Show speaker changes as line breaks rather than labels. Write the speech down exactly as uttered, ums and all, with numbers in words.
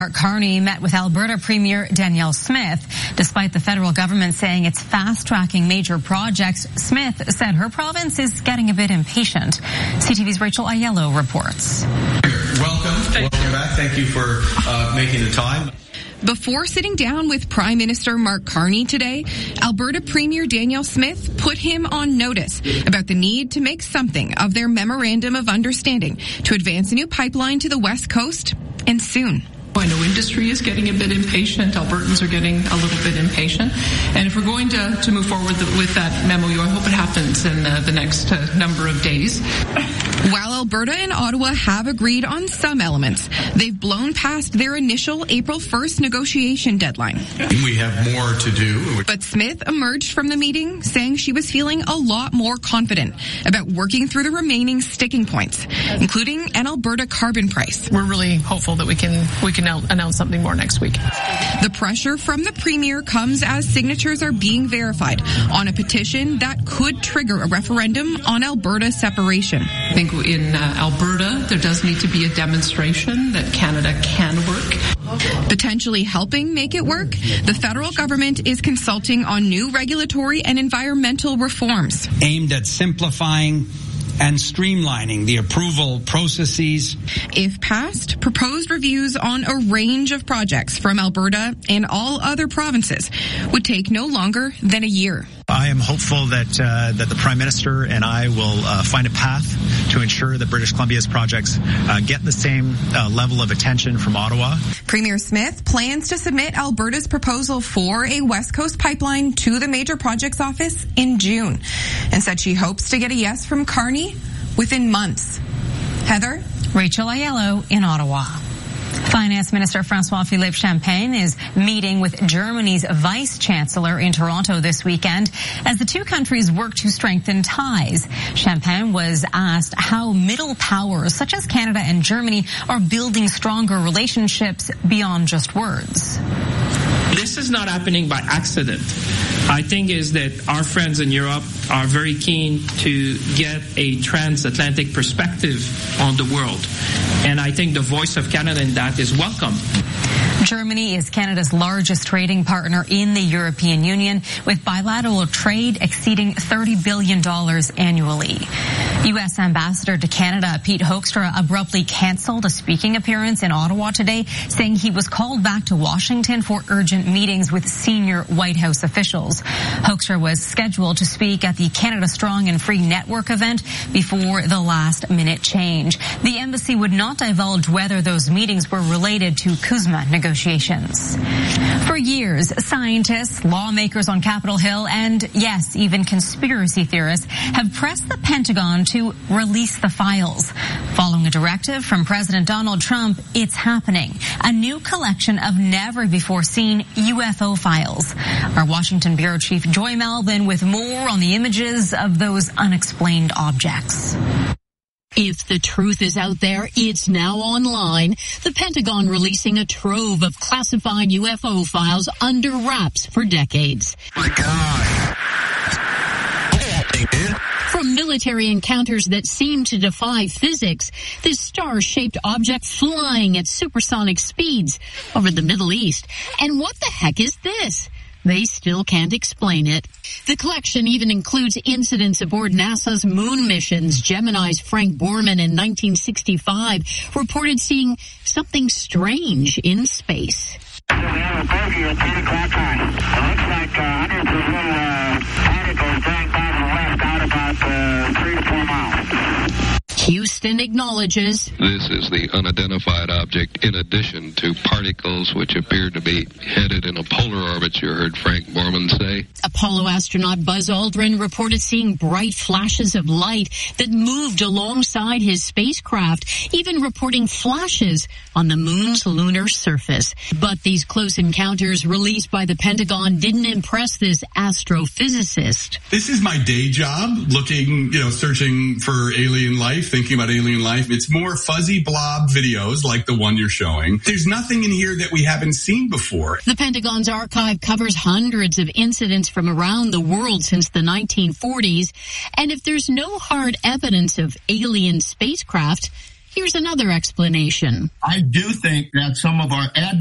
Mark Carney met with Alberta Premier Danielle Smith. Despite the federal government saying it's fast-tracking major projects, Smith said her province is getting a bit impatient. C T V's Rachel Aiello reports.
Welcome. Welcome back. Thank you for uh, making the time.
Before sitting down with Prime Minister Mark Carney today, Alberta Premier Danielle Smith put him on notice about the need to make something of their Memorandum of Understanding to advance a new pipeline to the West Coast, and soon.
I know industry is getting a bit impatient. Albertans are getting a little bit impatient. And if we're going to, to move forward with that memo, I hope it happens in uh, the next uh, number of days.
While Alberta and Ottawa have agreed on some elements, they've blown past their initial April first negotiation deadline.
We have more to do.
But Smith emerged from the meeting saying she was feeling a lot more confident about working through the remaining sticking points, including an Alberta carbon price.
We're really hopeful that we can we can announce something more next week.
The pressure from the Premier comes as signatures are being verified on a petition that could trigger a referendum on Alberta separation.
I think in uh, Alberta, there does need to be a demonstration that Canada can work.
Potentially helping make it work, the federal government is consulting on new regulatory and environmental reforms
aimed at simplifying and streamlining the approval processes.
If passed, proposed reviews on a range of projects from Alberta and all other provinces would take no longer than a year.
I am hopeful that uh, that the Prime Minister and I will uh, find a path to ensure that British Columbia's projects uh, get the same uh, level of attention from Ottawa.
Premier Smith plans to submit Alberta's proposal for a West Coast pipeline to the Major Projects Office in June, and said she hopes to get a yes from Carney within months. Heather?
Rachel Aiello in Ottawa. Finance Minister Francois-Philippe Champagne is meeting with Germany's Vice Chancellor in Toronto this weekend as the two countries work to strengthen ties. Champagne was asked how middle powers such as Canada and Germany are building stronger relationships beyond just words.
This is not happening by accident. I think is that our friends in Europe are very keen to get a transatlantic perspective on the world. And I think the voice of Canada in that is welcome.
Germany is Canada's largest trading partner in the European Union, with bilateral trade exceeding thirty billion dollars annually. U S Ambassador to Canada Pete Hoekstra abruptly canceled a speaking appearance in Ottawa today, saying he was called back to Washington for urgent meetings with senior White House officials. Hoekstra was scheduled to speak at the Canada Strong and Free Network event before the last-minute change. The embassy would not divulge whether those meetings were related to CUSMA negotiations. For years, scientists, lawmakers on Capitol Hill, and yes, even conspiracy theorists have pressed the Pentagon to release the files. Following a directive from President Donald Trump, it's happening. A new collection of never-before-seen U F O files. Our Washington Bureau Chief Joy Melvin with more on the images of those unexplained objects.
If the truth is out there, it's now online. The Pentagon releasing a trove of classified U F O files under wraps for decades.
Oh my God.
From military encounters that seem to defy physics, this star-shaped object flying at supersonic speeds over the Middle East. And what the heck is this? They still can't explain it. The collection even includes incidents aboard NASA's moon missions. Gemini's Frank Borman in nineteen sixty-five reported seeing something strange in space.
We have a bogey at ten o'clock time. It looks like uh, hundreds of little uh, particles going by the west out about uh, three to four miles.
Houston acknowledges.
This is the unidentified object in addition to particles which appear to be headed in a polar orbit, you heard Frank Borman say.
Apollo astronaut Buzz Aldrin reported seeing bright flashes of light that moved alongside his spacecraft, even reporting flashes on the moon's lunar surface. But these close encounters released by the Pentagon didn't impress this astrophysicist.
This is my day job, looking, you know, searching for alien life, thinking about alien life. It's more fuzzy blob videos like the one you're showing. There's nothing in here that we haven't seen before.
The Pentagon's archive covers hundreds of incidents from around the world since the nineteen forties. And if there's no hard evidence of alien spacecraft, Here's another explanation.
I do think that some of our ad